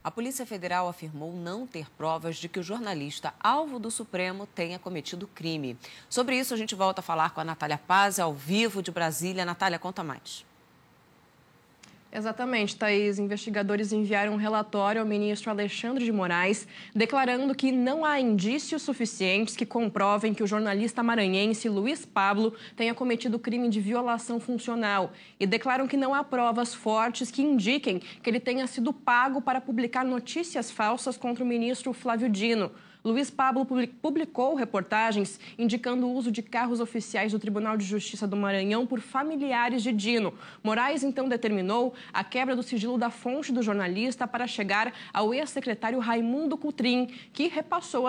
A Polícia Federal afirmou não ter provas de que o jornalista alvo do Supremo tenha cometido crime. Sobre isso, a gente volta a falar com a Natália Paz, ao vivo de Brasília. Natália, conta mais. Exatamente, Thaís. Investigadores enviaram um relatório ao ministro Alexandre de Moraes, declarando que não há indícios suficientes que comprovem que o jornalista maranhense Luiz Pablo tenha cometido crime de violação funcional e declaram que não há provas fortes que indiquem que ele tenha sido pago para publicar notícias falsas contra o ministro Flávio Dino. Luiz Pablo publicou reportagens indicando o uso de carros oficiais do Tribunal de Justiça do Maranhão por familiares de Dino. Moraes, então, determinou a quebra do sigilo da fonte do jornalista para chegar ao ex-secretário Raimundo Cotrim, que repassou